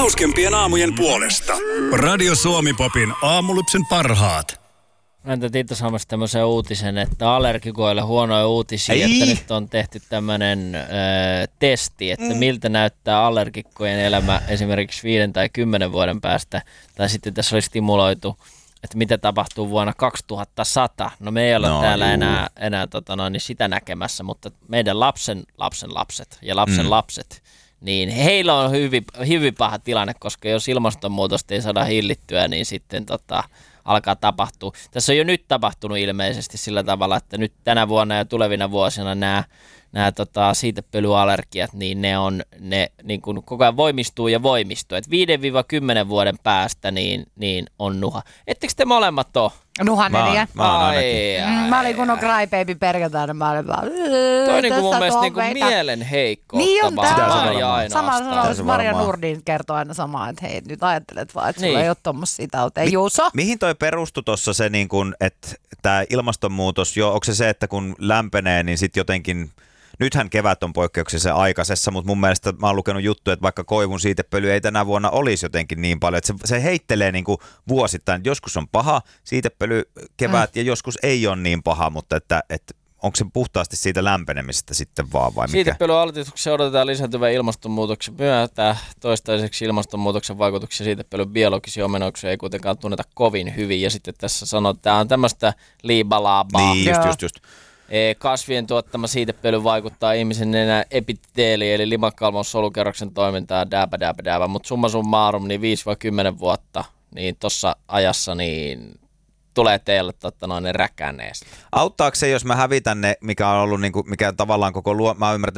hauskempien aamujen puolesta. Radio Suomi Popin aamulypsen parhaat. Mä tein tuossa tämmöisen uutisen, että allergikoille huonoja uutisia, että nyt on tehty tämmöinen testi, että miltä näyttää allergikkojen elämä esimerkiksi 5 tai 10 vuoden päästä. Tai sitten tässä oli stimuloitu, että mitä tapahtuu vuonna 2100. No me ei olla täällä enää niin sitä näkemässä, mutta meidän lapsen lapset ja lapsen lapset, niin heillä on hyvin paha tilanne, koska jos ilmastonmuutosta ei saada hillittyä, niin sitten alkaa tapahtua. Tässä on jo nyt tapahtunut ilmeisesti sillä tavalla, että nyt tänä vuonna ja tulevina vuosina nämä siitepölyallergiat, niin ne niin kuin koko ajan voimistuu ja voimistuu. Et 5-10 vuoden päästä niin on nuha. Ettekö te molemmat ole? Nuhaneliä. Mä olin kunnon crybaby perjantaina. Mä olin vaan... Toi on niin mun mielestä niin kuin mielen heikkoutta. Niin on tämä. Sama Marja Nurdin kertoo aina samaa, että hei, nyt ajattelet vaan, että sulla ei ole tommosia tauteja. Juuso? Mihin toi perustui tuossa se, niin kun, että tämä ilmastonmuutos, onko se, että kun lämpenee, niin sitten jotenkin... Nythän kevät on poikkeuksellisen aikaisessa, mutta mun mielestä mä oon lukenut juttuja, että vaikka koivun siitepöly ei tänä vuonna olisi jotenkin niin paljon, että se heittelee niin kuin vuosittain. Joskus on paha siitepöly kevät ja joskus ei ole niin paha, mutta että onko se puhtaasti siitä lämpenemisestä sitten vaan vai mikä? Siitepölyaltistuksen odotetaan lisääntyvän ilmastonmuutoksen myötä. Toistaiseksi ilmastonmuutoksen vaikutuksia siitepölyn biologisia ominaisuuksia ei kuitenkaan tunneta kovin hyvin. Ja sitten tässä sanotaan, että tämä on tämmöistä liibalaabaa. Niin, just. Kasvien tuottama siitepöly vaikuttaa ihmisen nenän epiteeliin eli limakalvon solukerroksen toimintaan dääpä, mutta summa summarum niin 5-10 vuotta niin tuossa ajassa niin tulee teille ne räkäneestä. Auttaako se, jos mä hävitän ne, mikä on ollut niinku, mikä tavallaan koko mä ymmärrän,